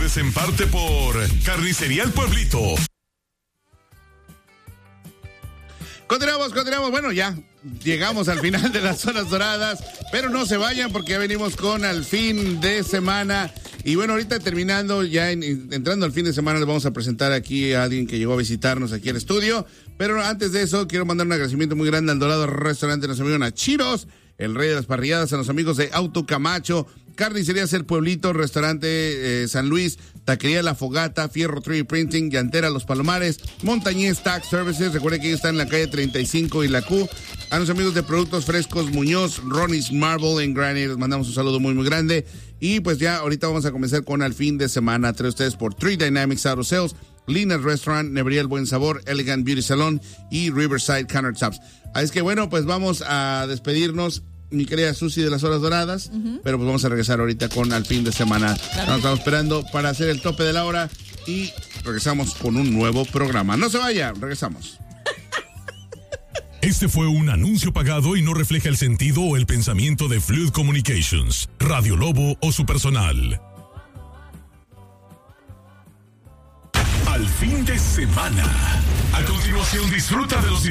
ustedes en parte por Carnicería El Pueblito. Continuamos. Bueno, ya llegamos al final de las zonas doradas, pero no se vayan porque ya venimos con el fin de semana. Y bueno, ahorita terminando, ya entrando al fin de semana, les vamos a presentar aquí a alguien que llegó a visitarnos aquí al estudio. Pero antes de eso, quiero mandar un agradecimiento muy grande al Dorado Restaurante, a nuestros amigos Nachiros, el rey de las parrilladas, a los amigos de Auto Camacho, Carnicería El Pueblito, Restaurante San Luis, Taquería La Fogata, Fierro 3D Printing, Llantera Los Palomares, Montañés Tax Services. Recuerden que ellos están en la calle 35 y la Q. A los amigos de Productos Frescos Muñoz, Ronnie's Marble en Granite, les mandamos un saludo muy grande. Y pues ya ahorita vamos a comenzar con el fin de semana. Trae ustedes por 3 Dynamics Auto Sales, Lina's Restaurant, Nevería El Buen Sabor, Elegant Beauty Salon y Riverside Countertops. Así es que bueno, pues vamos a despedirnos, mi querida Susi, de las horas doradas, pero pues vamos a regresar ahorita con al fin de semana. Claro. Nos estamos esperando para hacer el tope de la hora y regresamos con un nuevo programa. No se vaya, regresamos. Este fue un anuncio pagado y no refleja el sentido o el pensamiento de Fluid Communications, Radio Lobo o su personal. Al fin de semana. A continuación, disfruta de los